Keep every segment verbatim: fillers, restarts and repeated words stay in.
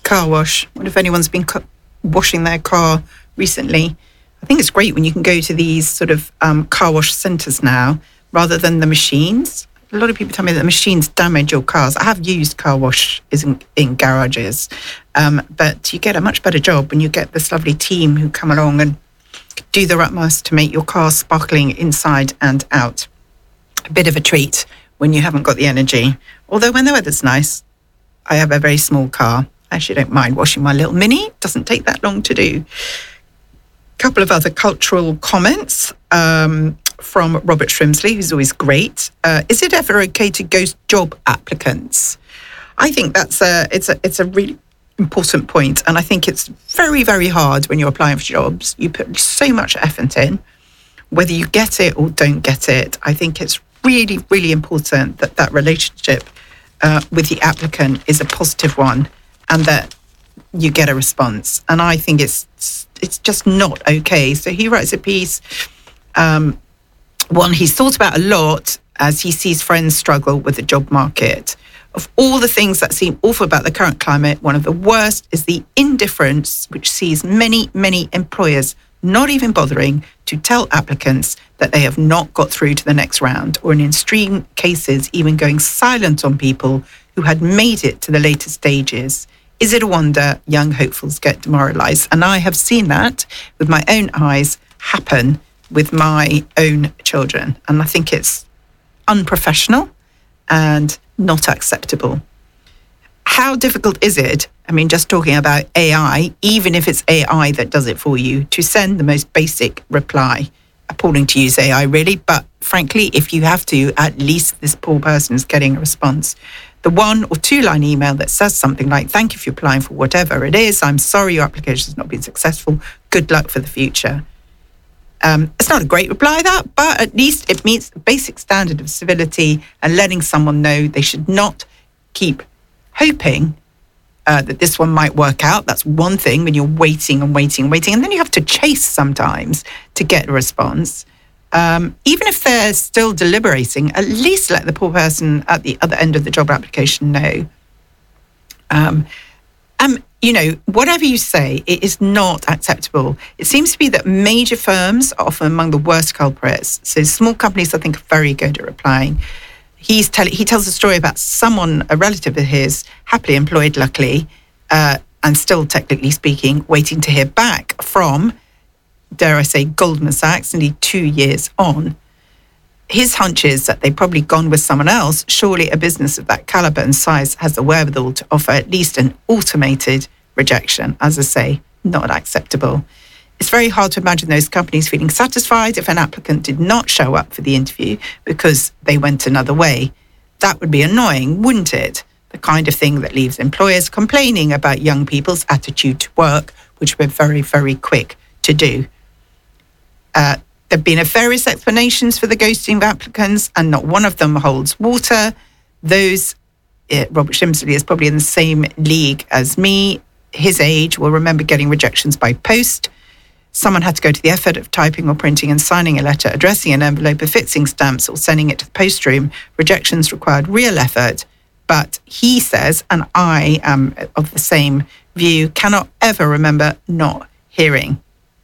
car wash. I wonder if anyone's been cu- washing their car recently. I think it's great when you can go to these sort of um, car wash centres now rather than the machines. A lot of people tell me that the machines damage your cars. I have used car wash in, in garages, um, but you get a much better job when you get this lovely team who come along and do their utmost to make your car sparkling inside and out. A bit of a treat when you haven't got the energy. Although when the weather's nice, I have a very small car. I actually don't mind washing my little Mini. It doesn't take that long to do. A couple of other cultural comments um, from Robert Shrimsley, who's always great. Uh, is it ever okay to ghost job applicants? I think that's a it's a it's a really important point, and I think it's very very hard when you're applying for jobs. You put so much effort in, whether you get it or don't get it. I think it's really really important that that relationship uh, with the applicant is a positive one, and that you get a response. And I think it's it's just not okay. So he writes a piece, um, one he's thought about a lot as he sees friends struggle with the job market. Of all the things that seem awful about the current climate, one of the worst is the indifference which sees many, many employers not even bothering to tell applicants that they have not got through to the next round, or in extreme cases, even going silent on people who had made it to the later stages. Is it a wonder young hopefuls get demoralised? And I have seen that with my own eyes happen with my own children. And I think it's unprofessional and not acceptable. How difficult is it, I mean, just talking about A I, even if it's A I that does it for you, to send the most basic reply? Appalling to use A I, really, but frankly, if you have to, at least this poor person is getting a response. The one or two line email that says something like, thank you for applying for whatever it is. I'm sorry your application has not been successful. Good luck for the future. Um, it's not a great reply, that, but at least it meets the basic standard of civility and letting someone know they should not keep hoping uh, that this one might work out. That's one thing when you're waiting and waiting and waiting. And then you have to chase sometimes to get a response. Um, even if they're still deliberating, at least let the poor person at the other end of the job application know. Um, um, you know, whatever you say, it is not acceptable. It seems to be that major firms are often among the worst culprits. So small companies, I think, are very good at replying. He's tell- he tells a story about someone, a relative of his, happily employed, luckily, uh, and still technically speaking, waiting to hear back from, dare I say, Goldman Sachs, nearly two years on. His hunch is that they've probably gone with someone else. Surely a business of that caliber and size has the wherewithal to offer at least an automated rejection. As I say, not acceptable. It's very hard to imagine those companies feeling satisfied if an applicant did not show up for the interview because they went another way. That would be annoying, wouldn't it? The kind of thing that leaves employers complaining about young people's attitude to work, which we're very, very quick to do. Uh, there have been various explanations for the ghosting of applicants, and not one of them holds water. Those, uh, Robert Shrimsley is probably in the same league as me. His age will remember getting rejections by post. Someone had to go to the effort of typing or printing and signing a letter, addressing an envelope, affixing stamps, or sending it to the post room. Rejections required real effort. But he says, and I am of the same view, cannot ever remember not hearing.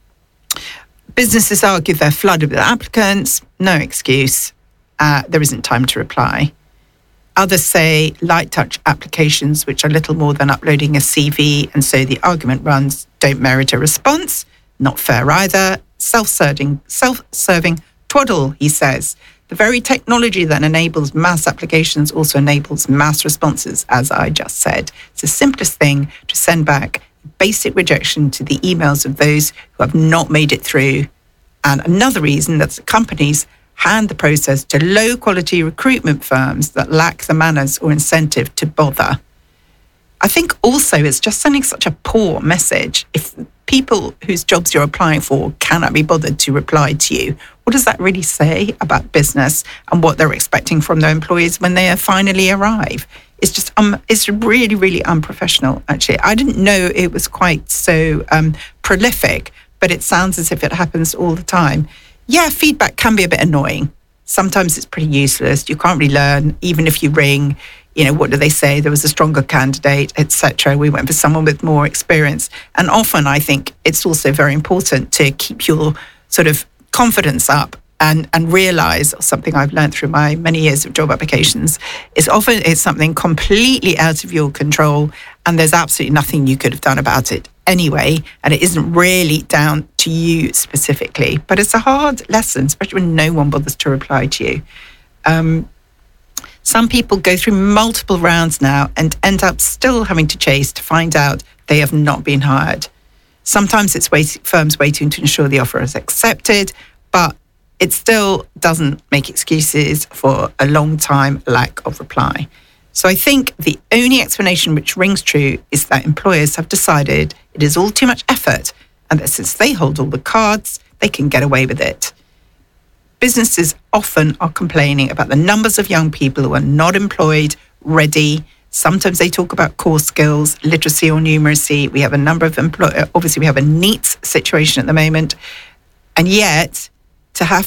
Businesses argue they're flooded with applicants. No excuse. Uh, there isn't time to reply. Others say light touch applications, which are little more than uploading a C V, and so the argument runs, don't merit a response. Not fair either. Self-serving, self-serving twaddle, he says. The very technology that enables mass applications also enables mass responses, as I just said. It's the simplest thing to send back basic rejection to the emails of those who have not made it through. And another reason that the companies hand the process to low-quality recruitment firms that lack the manners or incentive to bother. I think also it's just sending such a poor message. If people whose jobs you're applying for cannot be bothered to reply to you, what does that really say about business and what they're expecting from their employees when they finally arrive? It's just, um, it's really, really unprofessional, actually. I didn't know it was quite so um, prolific, but it sounds as if it happens all the time. Yeah, feedback can be a bit annoying. Sometimes it's pretty useless. You can't really learn, even if you ring. You know, what do they say? There was a stronger candidate, et cetera. We went for someone with more experience. And often I think it's also very important to keep your sort of confidence up and, and realize something I've learned through my many years of job applications is often it's something completely out of your control and there's absolutely nothing you could have done about it anyway. And it isn't really down to you specifically. But it's a hard lesson, especially when no one bothers to reply to you. Um, Some people go through multiple rounds now and end up still having to chase to find out they have not been hired. Sometimes it's wait- firms waiting to ensure the offer is accepted, but it still doesn't make excuses for a long time lack of reply. So I think the only explanation which rings true is that employers have decided it is all too much effort and that since they hold all the cards, they can get away with it. Businesses often are complaining about the numbers of young people who are not employed, ready. Sometimes they talk about core skills, literacy or numeracy. We have a number of employ. Obviously, we have a NEET situation at the moment. And yet, to have